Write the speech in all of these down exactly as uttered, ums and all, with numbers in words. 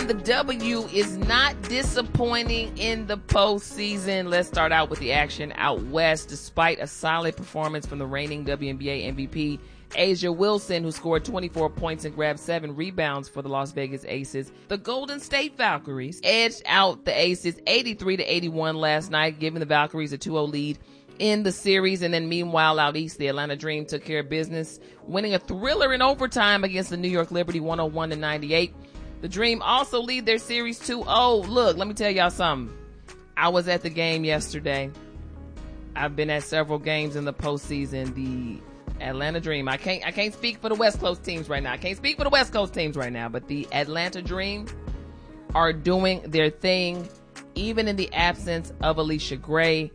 the W is not disappointing in the postseason. Let's start out with the action out west. Despite a solid performance from the reigning W N B A M V P, A'ja Wilson, who scored twenty-four points and grabbed seven rebounds for the Las Vegas Aces, the Golden State Valkyries edged out the Aces eighty-three to eighty-one last night, giving the Valkyries a two oh lead in the series. And then meanwhile out east, the Atlanta Dream took care of business, winning a thriller in overtime against the New York Liberty one oh one to ninety-eight. The Dream also lead their series two oh. Look, let me tell y'all something. I was at the game yesterday. I've been at several games in the postseason. The Atlanta Dream. I can't, I can't speak for the West Coast teams right now. I can't speak for the West Coast teams right now, but the Atlanta Dream are doing their thing, even in the absence of Alicia Gray.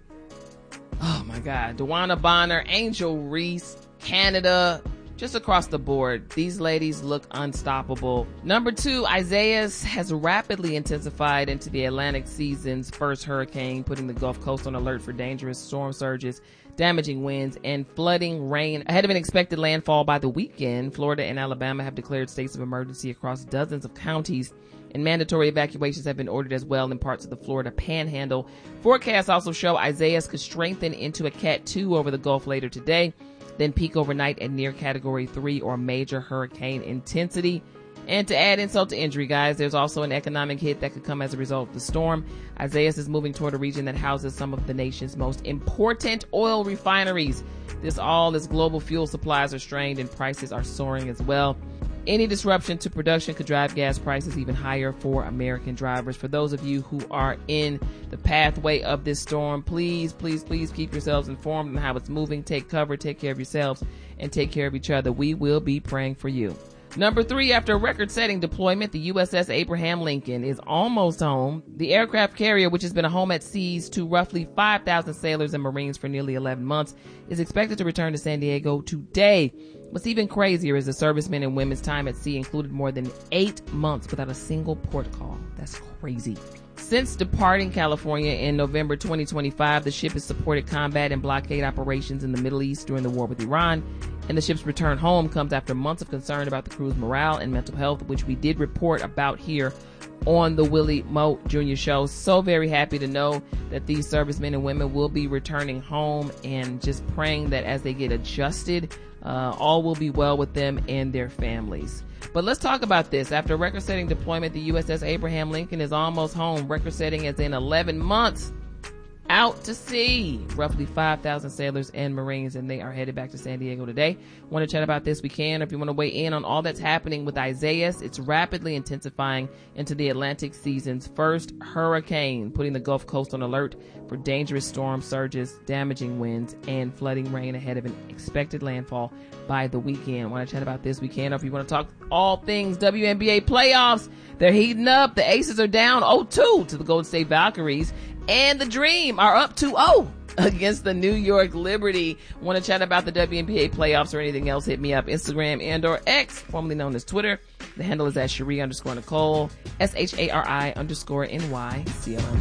Oh my God. DeWanna Bonner, Angel Reese, Canada, just across the board. These ladies look unstoppable. Number two, Isaias has rapidly intensified into the Atlantic season's first hurricane, putting the Gulf Coast on alert for dangerous storm surges, damaging winds, and flooding rain. Ahead of an expected landfall by the weekend, Florida and Alabama have declared states of emergency across dozens of counties, and mandatory evacuations have been ordered as well in parts of the Florida Panhandle. Forecasts also show Isaias could strengthen into a Cat two over the Gulf later today, then peak overnight at near Category three or major hurricane intensity. And to add insult to injury, guys, there's also an economic hit that could come as a result of the storm. Isaias is moving toward a region that houses some of the nation's most important oil refineries. This all as global fuel supplies are strained and prices are soaring as well. Any disruption to production could drive gas prices even higher for American drivers. For those of you who are in the pathway of this storm, please, please, please keep yourselves informed on how it's moving. Take cover, take care of yourselves, and take care of each other. We will be praying for you. Number three, after a record-setting deployment, the U S S Abraham Lincoln is almost home. The aircraft carrier, which has been a home at seas to roughly five thousand sailors and Marines for nearly eleven months, is expected to return to San Diego today. What's even crazier is the servicemen and women's time at sea included more than eight months without a single port call. That's crazy. Since departing California in November twenty twenty-five, the ship has supported combat and blockade operations in the Middle East during the war with Iran, and the ship's return home comes after months of concern about the crew's morale and mental health, which we did report about here on the Willie Moe Junior Show. So very happy to know that these servicemen and women will be returning home, and just praying that as they get adjusted, uh, all will be well with them and their families. But let's talk about this. After record-setting deployment, the U S S Abraham Lincoln is almost home. Record-setting as in eleven months out to sea. Roughly five thousand sailors and Marines, and they are headed back to San Diego today. Want to chat about this? We can. If you want to weigh in on all that's happening with Isaias, it's rapidly intensifying into the Atlantic season's first hurricane, putting the Gulf Coast on alert for dangerous storm surges, damaging winds, and flooding rain ahead of an expected landfall by the weekend. Want to chat about this? We can. Or if you want to talk all things W N B A playoffs, they're heating up. The Aces are down oh two to the Golden State Valkyries, and the Dream are up two oh against the New York Liberty. Want to chat about the W N B A playoffs or anything else? Hit me up. Instagram and or X, formerly known as Twitter. The handle is at Cherie underscore Nicole, S H A R I underscore N Y C O L E.